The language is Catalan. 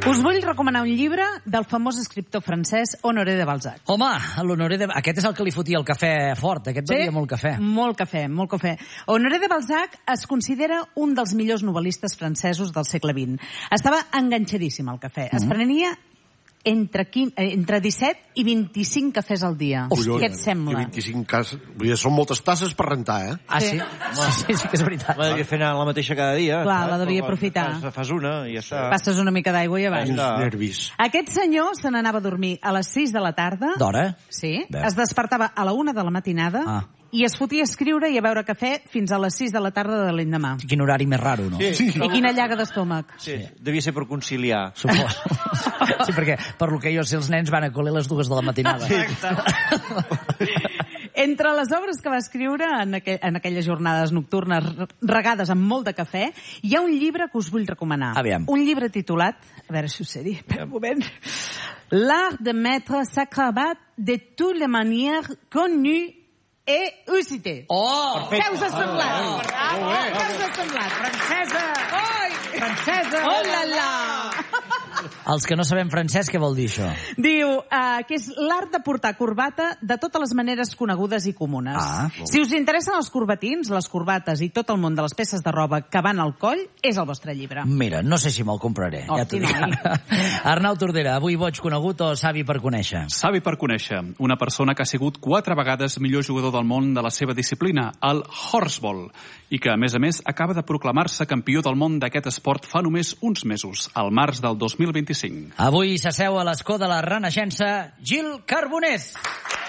Us vull recomanar un llibre del famós escriptor francès Honoré de Balzac. Home, l'Honoré de... Aquest és el que li fotia el cafè fort. Aquest bevia molt cafè. Molt cafè, molt cafè. Honoré de Balzac es considera un dels millors novel·listes francesos del segle XX. Estava enganxadíssim al cafè. Es prenia entre 17 i 25 cafès al dia. Què et sembla? 25 cases... Vull dir, són moltes tasses per rentar, eh? Ah, sí? Sí, que és veritat. Va dir que fent la mateixa cada dia. Clar, la devia aprofitar. Fas una i ja està. Passes una mica d'aigua i ja vas. Nervis. Aquest senyor se n'anava a dormir a les 6 de la tarda. D'hora? Sí. Es despertava a la 1 de la matinada i es fotia a escriure i a beure cafè fins a les 6 de la tarda de l'endemà. Quin horari més raro, no? Sí. I quina llaga d'estómac. Sí, devia ser per conciliar. Suposo. Sí, perquè per lo que jo sé, els nens van a col·le a les 2 de la matinada. Entre les obres que va escriure en aquelles jornades nocturnes regades amb molt de cafè, hi ha un llibre que us vull recomanar. Aviam. Un llibre titulat, a veure si ho sé dir, espera un moment, L'art de mettre sa cravate de toutes les manières connues et usitées. Oh! Què us ha semblat? Què us ha semblat? Francesa! Oi! Francesa! Oh la la! Els que no sabem francès, què vol dir això? Diu que és l'art de portar corbata de totes les maneres conegudes i comunes. Si us interessen els corbatins, les corbates i tot el món de les peces de roba que van al coll, és el vostre llibre. Mira, no sé si me'l compraré. Ja t'ho dic ara. Arnau Tordera, avui boig conegut o savi per conèixer? Savi per conèixer. Una persona que ha sigut 4 vegades millor jugador del món de la seva disciplina, el horseball, i que, a més, acaba de proclamar-se campió del món d'aquest esport fa només uns mesos, al març del 2025. Avui s'asseu a l'escó de la Renaixença Gil Carbonés.